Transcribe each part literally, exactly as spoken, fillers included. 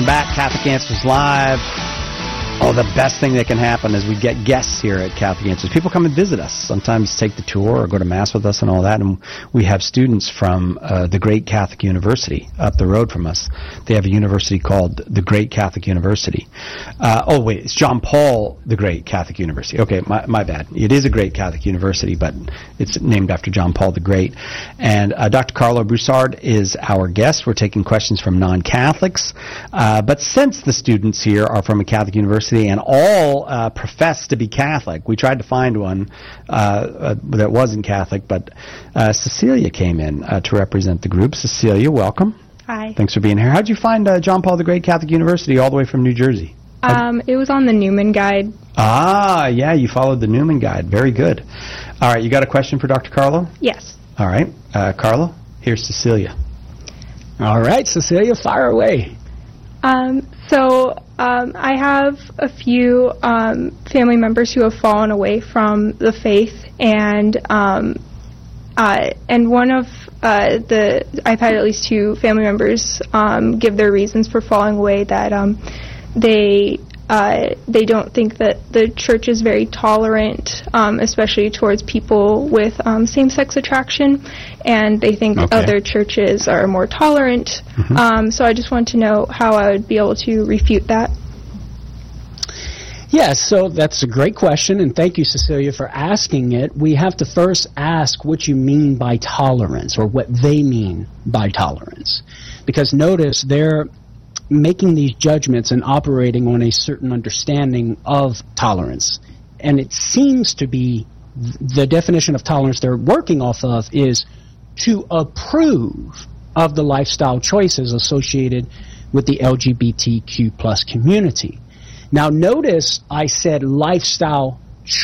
Welcome back, Catholic Answers Live. Oh, the best thing that can happen is we get guests here at Catholic Answers. People come and visit us, sometimes take the tour or go to Mass with us and all that. And we have students from uh, the Great Catholic University up the road from us. They have a university called the Great Catholic University. Uh, oh, wait, it's John Paul the Great Catholic University. Okay, my, my bad. It is a Great Catholic University, but it's named after John Paul the Great. And uh, Doctor Carlo Broussard is our guest. We're taking questions from non-Catholics. Uh, but since the students here are from a Catholic university, and all uh, profess to be Catholic. We tried to find one uh, uh, that wasn't Catholic, but uh, Cecilia came in uh, to represent the group. Cecilia, welcome. Hi. Thanks for being here. How did you find uh, John Paul the Great Catholic University all the way from New Jersey? Um, it was on the Newman Guide. Ah, yeah, you followed the Newman Guide. Very good. All right, you got a question for Doctor Carlo? Yes. All right. Uh, Carlo, here's Cecilia. All right, Cecilia, fire away. Um, so um, I have a few um, family members who have fallen away from the faith, and um, uh, and one of uh, the I've had at least two family members um, give their reasons for falling away, that um, they uh, they don't think that the church is very tolerant, um, especially towards people with um, same-sex attraction, and they think Okay. other churches are more tolerant. Mhm. Um, so I just want to know how I would be able to refute that. Yes, so that's a great question, and thank you, Cecilia, for asking it. We have to first ask what you mean by tolerance, or what they mean by tolerance. Because notice they're making these judgments and operating on a certain understanding of tolerance. And it seems to be the definition of tolerance they're working off of is to approve of the lifestyle choices associated with the L G B T Q plus community. Now notice I said lifestyle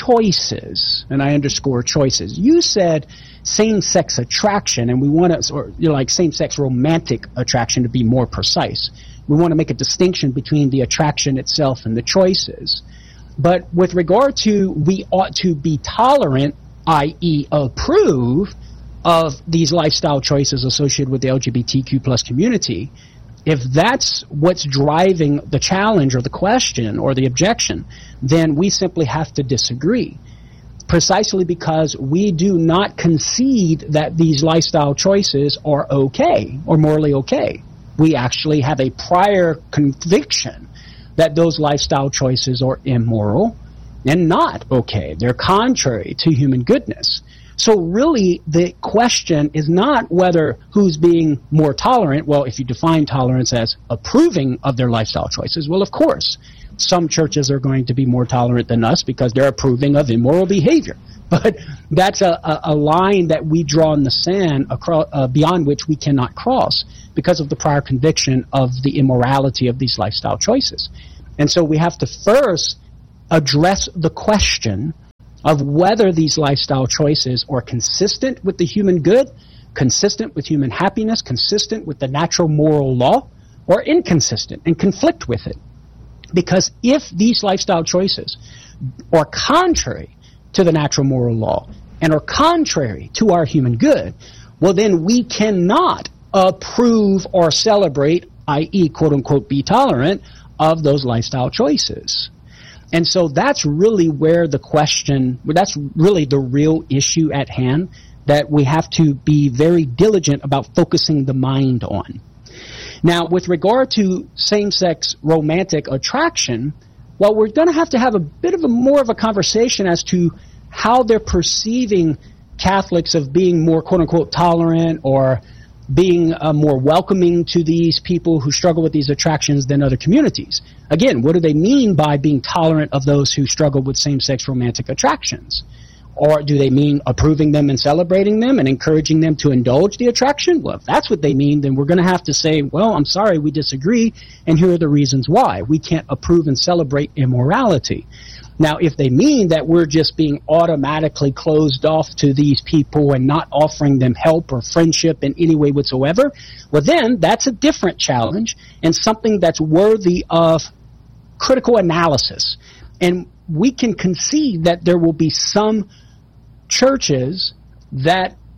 choices, and I underscore choices. You said same-sex attraction, and we want to, or you know, like same-sex romantic attraction to be more precise. We want to make a distinction between the attraction itself and the choices. But with regard to we ought to be tolerant, that is approve of these lifestyle choices associated with the L G B T Q plus community, if that's what's driving the challenge or the question or the objection, then we simply have to disagree. Precisely because we do not concede that these lifestyle choices are okay or morally okay. We actually have a prior conviction that those lifestyle choices are immoral and not okay. They're contrary to human goodness. So really, the question is not whether who's being more tolerant. Well, if you define tolerance as approving of their lifestyle choices, well, of course, some churches are going to be more tolerant than us because they're approving of immoral behavior. But that's a, a, a line that we draw in the sand across, uh, beyond which we cannot cross because of the prior conviction of the immorality of these lifestyle choices. And so we have to first address the question of whether these lifestyle choices are consistent with the human good, consistent with human happiness, consistent with the natural moral law, or inconsistent and conflict with it. Because if these lifestyle choices are contrary to the natural moral law and are contrary to our human good, well then we cannot approve or celebrate, that is, quote-unquote, be tolerant of those lifestyle choices. And so that's really where the question, that's really the real issue at hand that we have to be very diligent about focusing the mind on. Now, with regard to same-sex romantic attraction, well, we're going to have to have a bit of a more of a conversation as to how they're perceiving Catholics of being more, quote-unquote, tolerant or being uh, more welcoming to these people who struggle with these attractions than other communities. Again, what do they mean by being tolerant of those who struggle with same-sex romantic attractions? Or do they mean approving them and celebrating them and encouraging them to indulge the attraction? Well, if that's what they mean, then we're going to have to say, well, I'm sorry, we disagree, and here are the reasons why. We can't approve and celebrate immorality. Now, if they mean that we're just being automatically closed off to these people and not offering them help or friendship in any way whatsoever, well then, that's a different challenge and something that's worthy of critical analysis. And we can concede that there will be some churches that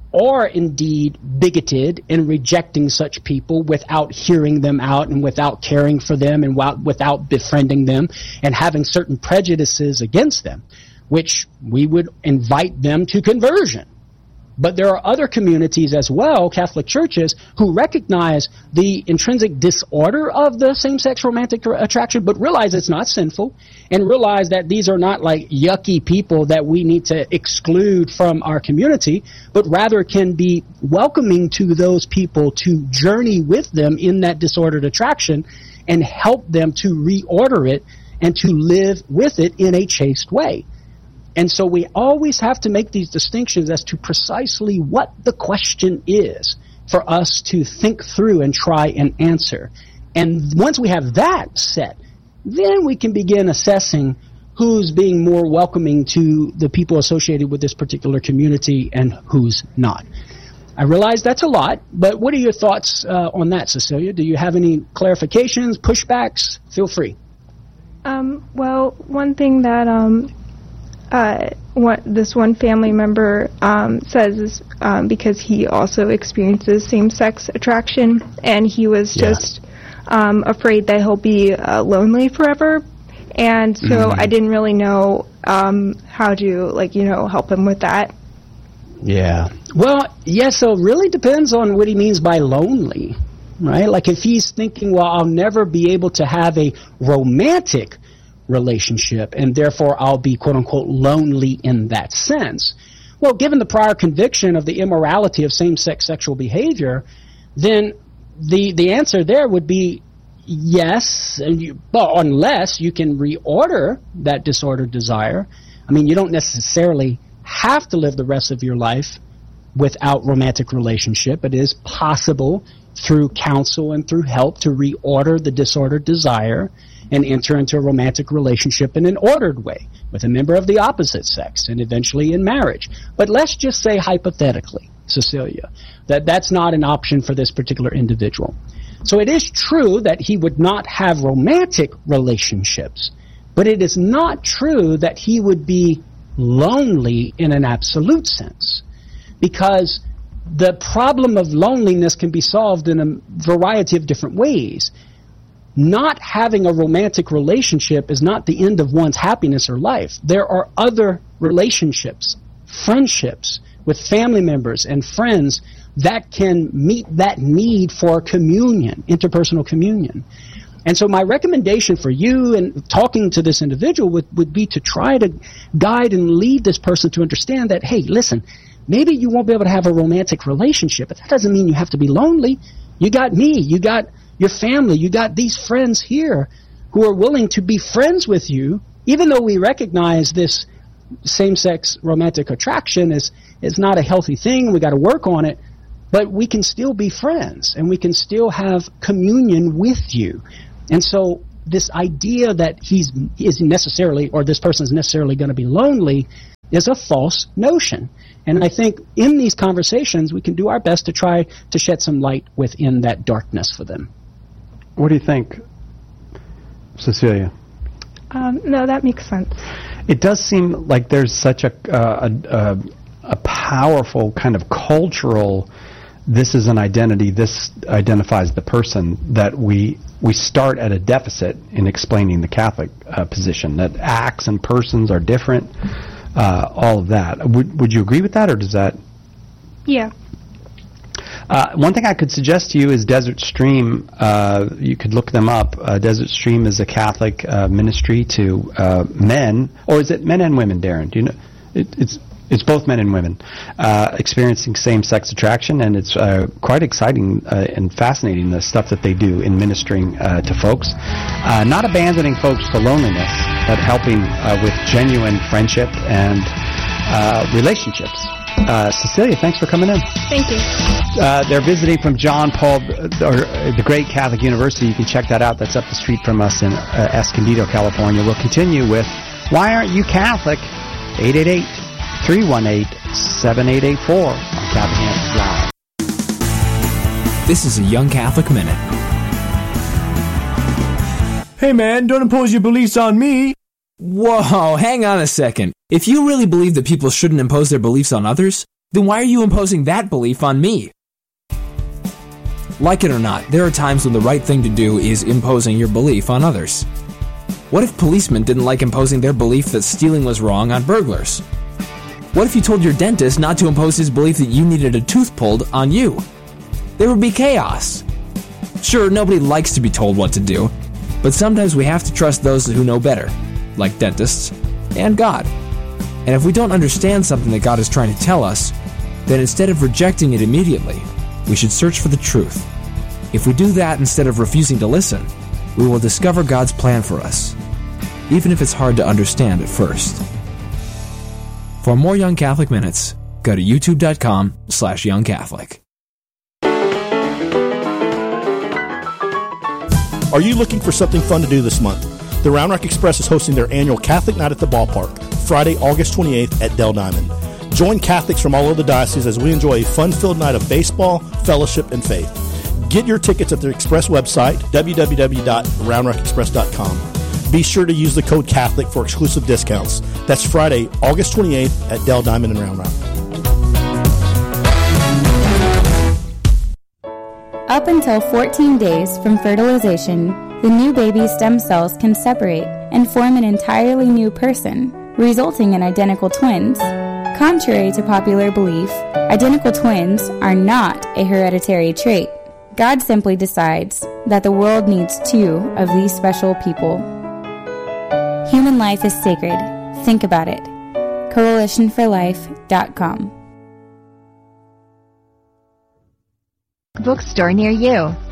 are indeed bigoted in rejecting such people without hearing them out and without caring for them and without befriending them and having certain prejudices against them, which we would invite them to conversion. But there are other communities as well, Catholic churches, who recognize the intrinsic disorder of the same-sex romantic attraction, but realize it's not sinful, and realize that these are not like yucky people that we need to exclude from our community, but rather can be welcoming to those people to journey with them in that disordered attraction and help them to reorder it and to live with it in a chaste way. And so we always have to make these distinctions as to precisely what the question is for us to think through and try and answer. And once we have that set, then we can begin assessing who's being more welcoming to the people associated with this particular community and who's not. I realize that's a lot, but what are your thoughts uh, on that, Cecilia? Do you have any clarifications, pushbacks? Feel free. Um, well, one thing that... Um Uh, what this one family member um, says is um, because he also experiences same-sex attraction, and he was Yeah. just um, afraid that he'll be uh, lonely forever, and so Mm-hmm. I didn't really know um, how to, like, you know, help him with that. Yeah. Well, yeah, so it really depends on what he means by lonely, right? Like if he's thinking, well, I'll never be able to have a romantic relationship, and therefore I'll be, quote-unquote, lonely in that sense. Well, given the prior conviction of the immorality of same-sex sexual behavior, then the the answer there would be yes, and you, well, unless you can reorder that disordered desire. I mean, you don't necessarily have to live the rest of your life without romantic relationship. It is possible through counsel and through help to reorder the disordered desire and enter into a romantic relationship in an ordered way with a member of the opposite sex and eventually in marriage. But let's just say hypothetically, Cecilia, that that's not an option for this particular individual. So it is true that he would not have romantic relationships, but it is not true that he would be lonely in an absolute sense, because the problem of loneliness can be solved in a variety of different ways. Not having a romantic relationship is not the end of one's happiness or life. There are other relationships, friendships with family members and friends that can meet that need for communion, interpersonal communion. And so my recommendation for you in talking to this individual would, would be to try to guide and lead this person to understand that, hey, listen, maybe you won't be able to have a romantic relationship, but that doesn't mean you have to be lonely. You got me, you got your family, you got these friends here who are willing to be friends with you, even though we recognize this same-sex romantic attraction is, is not a healthy thing, we got to work on it, but we can still be friends, and we can still have communion with you. And so this idea that he's is necessarily, or this person is necessarily going to be lonely, is a false notion. And I think in these conversations, we can do our best to try to shed some light within that darkness for them. What do you think, Cecilia? Um, no, that makes sense. It does seem like there's such a, uh, a, a, a powerful kind of cultural, this is an identity, this identifies the person, that we we start at a deficit in explaining the Catholic uh, position, that acts and persons are different, uh, all of that. Would, would you agree with that, or does that... Yeah. Uh, one thing I could suggest to you is Desert Stream. Uh, you could look them up. Uh, Desert Stream is a Catholic uh, ministry to uh, men, or is it men and women, Darren? Do you know? It, it's it's both men and women uh, experiencing same-sex attraction, and it's uh, quite exciting uh, and fascinating, the stuff that they do in ministering uh, to folks. Uh, not abandoning folks to loneliness, but helping uh, with genuine friendship and uh, relationships. Uh, Cecilia, thanks for coming in. Thank you. Uh, they're visiting from John Paul, or uh, the Great Catholic University. You can check that out. That's up the street from us in uh, Escondido, California. We'll continue with Why Aren't You Catholic? eight eight eight, three one eight, seven eight eight four on Catholic Answers Live. This is a Young Catholic Minute. Hey man, don't impose your beliefs on me. Whoa, hang on a second. If you really believe that people shouldn't impose their beliefs on others, then why are you imposing that belief on me? Like it or not, there are times when the right thing to do is imposing your belief on others. What if policemen didn't like imposing their belief that stealing was wrong on burglars? What if you told your dentist not to impose his belief that you needed a tooth pulled on you? There would be chaos. Sure, nobody likes to be told what to do, but sometimes we have to trust those who know better, like dentists and God. And if we don't understand something that God is trying to tell us, then instead of rejecting it immediately, we should search for the truth. If we do that instead of refusing to listen, we will discover God's plan for us, even if it's hard to understand at first. For more Young Catholic Minutes, go to youtube.com slash youngcatholic. Are you looking for something fun to do this month? The Round Rock Express is hosting their annual Catholic Night at the Ballpark, Friday, August twenty-eighth at Dell Diamond. Join Catholics from all over the diocese as we enjoy a fun-filled night of baseball, fellowship, and faith. Get your tickets at the Express website, w w w dot round rock express dot com. Be sure to use the code Catholic for exclusive discounts. That's Friday, August twenty-eighth at Dell Diamond in Round Rock. Up until fourteen days from fertilization, the new baby's stem cells can separate and form an entirely new person, resulting in identical twins. Contrary to popular belief, identical twins are not a hereditary trait. God simply decides that the world needs two of these special people. Human life is sacred. Think about it. coalition for life dot com. Bookstore near you.